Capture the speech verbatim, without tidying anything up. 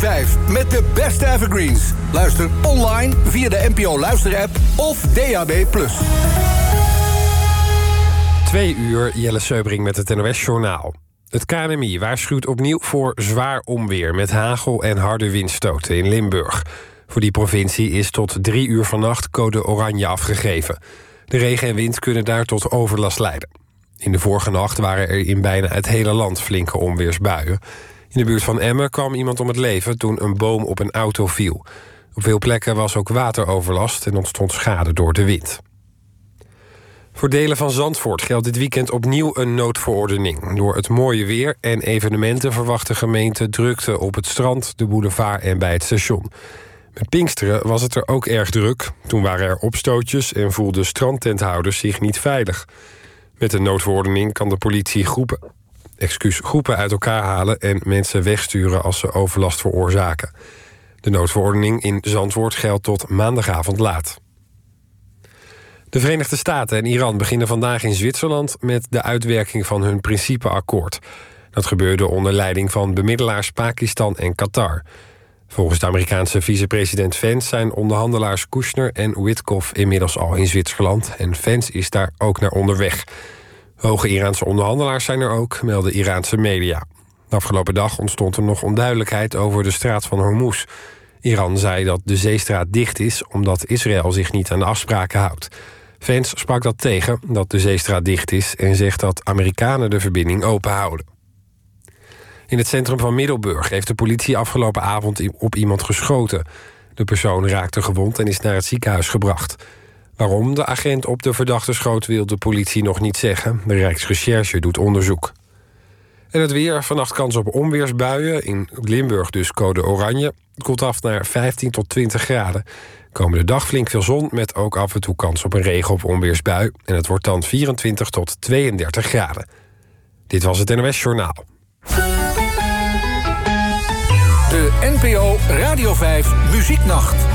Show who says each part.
Speaker 1: vijf met de beste evergreens. Luister online via de N P O Luisterapp of D A B plus.
Speaker 2: Twee uur, Jelle Seubring met het N O S-journaal. Het K N M I waarschuwt opnieuw voor zwaar onweer met hagel en harde windstoten in Limburg. Voor die provincie is tot drie uur vannacht code oranje afgegeven. De regen en wind kunnen daar tot overlast leiden. In de vorige nacht waren er in bijna het hele land flinke onweersbuien. In de buurt van Emmen kwam iemand om het leven toen een boom op een auto viel. Op veel plekken was ook wateroverlast en ontstond schade door de wind. Voor delen van Zandvoort geldt dit weekend opnieuw een noodverordening. Door het mooie weer en evenementen verwacht de gemeente drukte op het strand, de boulevard en bij het station. Met Pinksteren was het er ook erg druk. Toen waren er opstootjes en voelden strandtenthouders zich niet veilig. Met een noodverordening kan de politie groepen, excuus, groepen uit elkaar halen en mensen wegsturen als ze overlast veroorzaken. De noodverordening in Zandvoort geldt tot maandagavond laat. De Verenigde Staten en Iran beginnen vandaag in Zwitserland met de uitwerking van hun principeakkoord. Dat gebeurde onder leiding van bemiddelaars Pakistan en Qatar. Volgens de Amerikaanse vicepresident Vance zijn onderhandelaars Kushner en Witkoff inmiddels al in Zwitserland en Vance is daar ook naar onderweg. Hoge Iraanse onderhandelaars zijn er ook, melden Iraanse media. De afgelopen dag ontstond er nog onduidelijkheid over de straat van Hormuz. Iran zei dat de zeestraat dicht is omdat Israël zich niet aan de afspraken houdt. Vance sprak dat tegen, dat de zeestraat dicht is en zegt dat Amerikanen de verbinding open houden. In het centrum van Middelburg heeft de politie afgelopen avond op iemand geschoten. De persoon raakte gewond en is naar het ziekenhuis gebracht. Waarom de agent op de verdachte schoot wil de politie nog niet zeggen. De Rijksrecherche doet onderzoek. En het weer, vannacht kans op onweersbuien. In Limburg dus code oranje. Het koelt af naar vijftien tot twintig graden. Komende dag flink veel zon met ook af en toe kans op een regen- of onweersbui. En het wordt dan vierentwintig tot tweeëndertig graden. Dit was het N O S-journaal.
Speaker 1: De N P O Radio vijf Muzieknacht.